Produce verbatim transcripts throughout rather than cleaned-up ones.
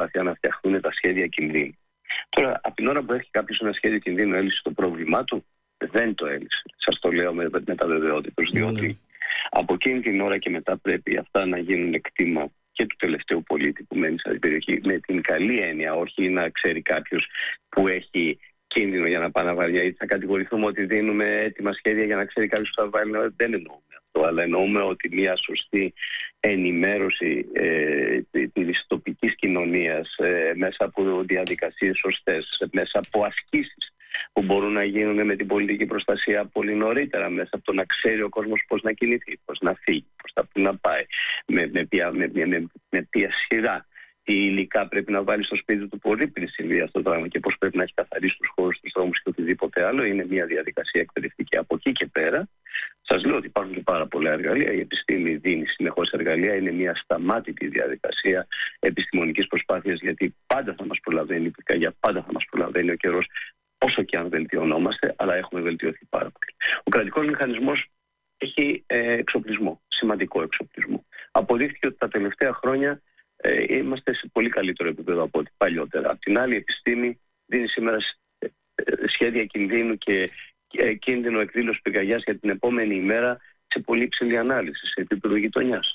προσπάθεια να φτιαχτούν τα σχέδια κινδύνου. Τώρα, από την ώρα που έχει κάποιος ένα σχέδιο κινδύνου έλυσε το πρόβλημά του, δεν το έλυσε. Σας το λέω με, με τα βεβαιότητας, διότι mm. από εκείνη την ώρα και μετά πρέπει αυτά να γίνουν εκτίμα και του τελευταίου πολίτη που μένει σε αυτή την περιοχή, με την καλή έννοια, όχι να ξέρει κάποιος που έχει κίνδυνο για να πάει να βάλει, γιατί θα κατηγορηθούμε ότι δίνουμε έτοιμα σχέδια για να ξέρει κάποιος που θα βάλει. Δεν εννοούμε αυτό, αλλά εννοούμε ότι μια σωστή ενημέρωση ε, της τοπικής κοινωνίας ε, μέσα από διαδικασίες σωστές, μέσα από ασκήσεις που μπορούν να γίνουν με την πολιτική προστασία πολύ νωρίτερα, μέσα από το να ξέρει ο κόσμος πώς να κινηθεί, πώς να φύγει, πώς θα να πάει, με, με, ποια, με, με, με, με ποια σειρά, τι υλικά πρέπει να βάλει στο σπίτι του πολύ πριν συμβεί αυτό το πράγμα και πώς πρέπει να έχει καθαρίσει τους χώρους, τους δρόμους και οτιδήποτε άλλο. Είναι μια διαδικασία εκπαιδευτική. Από εκεί και πέρα, σας λέω ότι υπάρχουν και πάρα πολλά εργαλεία. Η επιστήμη δίνει συνεχώς εργαλεία. Είναι μια σταμάτητη διαδικασία επιστημονικής προσπάθειας, γιατί πάντα θα μας προλαβαίνει η πυρκαγιά, πάντα θα μας προλαβαίνει ο καιρός, όσο και αν βελτιωνόμαστε, αλλά έχουμε βελτιωθεί πάρα πολύ. Ο κρατικός μηχανισμός έχει ε, εξοπλισμό, σημαντικό εξοπλισμό. Αποδείχθηκε ότι τα τελευταία χρόνια ε, είμαστε σε πολύ καλύτερο επίπεδο από ό,τι παλιότερα. Απ' την άλλη, η επιστήμη δίνει σήμερα σχέδια κινδύνου και ε, κίνδυνο εκδήλωση πυρκαγιάς για την επόμενη ημέρα σε πολύ υψηλή ανάλυση, σε επίπεδο γειτονιάς.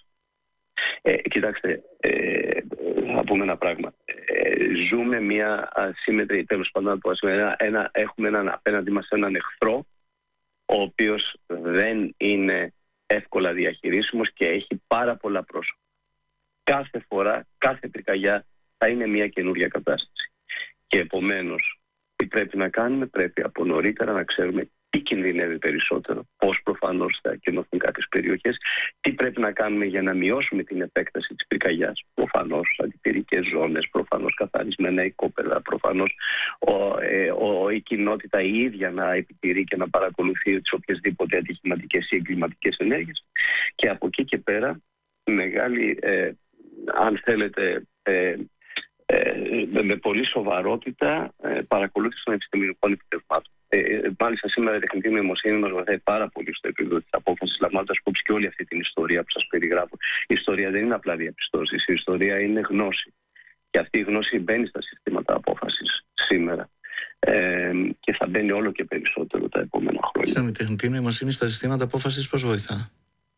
Ε, κοιτάξτε, ε, θα πούμε ένα πράγμα. Ε, ζούμε μια ασύμμετρη, τέλος πάντων, ένα, ένα, έχουμε έναν, απέναντι μας έναν εχθρό, ο οποίος δεν είναι εύκολα διαχειρίσιμος και έχει πάρα πολλά πρόσωπα. Κάθε φορά, κάθε πυρκαγιά θα είναι μια καινούργια κατάσταση. Και επομένως, τι πρέπει να κάνουμε, πρέπει από νωρίτερα να ξέρουμε τι κινδυνεύει περισσότερο, πώς προφανώς θα κενωθούν κάποιες περιοχές, τι πρέπει να κάνουμε για να μειώσουμε την επέκταση της πυρκαγιάς. Προφανώς αντιπυρικές ζώνες, προφανώς καθαρισμένα οικόπεδα, προφανώς ο, ε, ο, η κοινότητα η ίδια να επιτηρεί και να παρακολουθεί τις οποιασδήποτε ατυχηματικές ή εγκληματικές ενέργειες. Και από εκεί και πέρα, μεγάλη, ε, αν θέλετε, ε, ε, με πολύ σοβαρότητα ε, παρακολούθηση των επιστημονικών επιτευγμάτων. Ε, μάλιστα, σήμερα η τεχνητή νοημοσύνη μας βοηθάει πάρα πολύ στο επίπεδο της απόφασης, λαμβάνοντας υπόψη και όλη αυτή την ιστορία που σας περιγράφω. Η ιστορία δεν είναι απλά διαπιστώσεις, η ιστορία είναι γνώση. Και αυτή η γνώση μπαίνει στα συστήματα απόφασης σήμερα. Ε, και θα μπαίνει όλο και περισσότερο τα επόμενα χρόνια. Σαν η τεχνητή νοημοσύνη στα συστήματα απόφασης πώς βοηθά?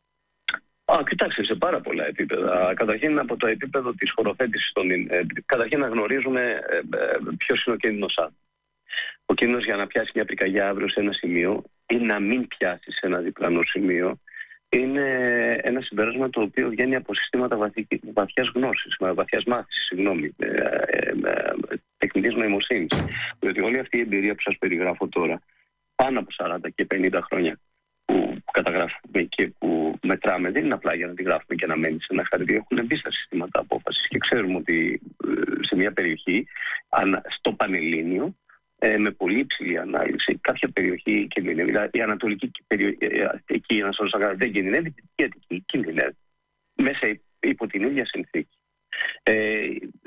Α, κοιτάξτε, σε πάρα πολλά επίπεδα. Καταρχήν από το επίπεδο της χωροθέτησης των. Ε, καταρχήν να γνωρίζουμε ε, ε, ποιος είναι ο κίνδυνος άδεια. Ο κίνδυνος για να πιάσει μια πυρκαγιά αύριο σε ένα σημείο ή να μην πιάσει σε ένα διπλανό σημείο είναι ένα συμπέρασμα το οποίο βγαίνει από συστήματα βαθιάς γνώσης, βαθιάς μάθησης, συγγνώμη, ε, ε, ε, τεχνητής νοημοσύνης. Διότι όλη αυτή η εμπειρία που σας περιγράφω τώρα, πάνω από σαράντα και πενήντα χρόνια που καταγράφουμε και που μετράμε, δεν είναι απλά για να τη γράφουμε και να μένει σε ένα χαρτί. Έχουν μπει στα συστήματα απόφασης και ξέρουμε ότι σε μια περιοχή, στο Πανελλήνιο, με πολύ υψηλή ανάλυση, κάποια περιοχή κινδυνεύει. Δηλαδή η ανατολική περιοχή, εκεί να σας πω, δεν κινδυνεύει, η Αττική κινδυνεύει. Μέσα υπό την ίδια συνθήκη. Ε,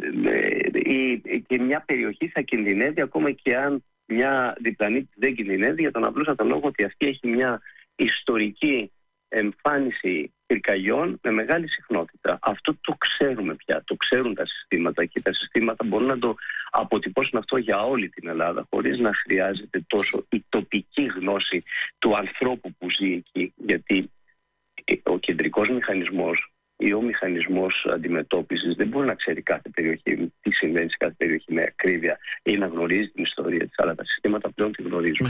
και μια περιοχή θα κινδυνεύει ακόμα και αν μια διπλανή δεν κινδυνεύει, για τον απλούστατο λόγο ότι αυτή έχει μια ιστορική εμφάνιση πυρκαγιών με μεγάλη συχνότητα. Αυτό το ξέρουμε πια, το ξέρουν τα συστήματα και τα συστήματα μπορούν να το αποτυπώσουν αυτό για όλη την Ελλάδα, χωρίς να χρειάζεται τόσο η τοπική γνώση του ανθρώπου που ζει εκεί, γιατί ο κεντρικός μηχανισμός ή ο μηχανισμός αντιμετώπισης δεν μπορεί να ξέρει κάθε περιοχή, τι συμβαίνει σε κάθε περιοχή με ακρίβεια ή να γνωρίζει την ιστορία της, αλλά τα συστήματα πλέον τη γνωρίζουν.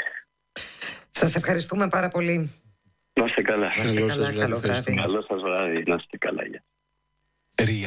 Σας ευχαριστούμε πάρα πολύ. Να είστε καλά. Να είστε καλά. Καλό βράδυ. Καλό σας βράδυ. Να είστε καλά.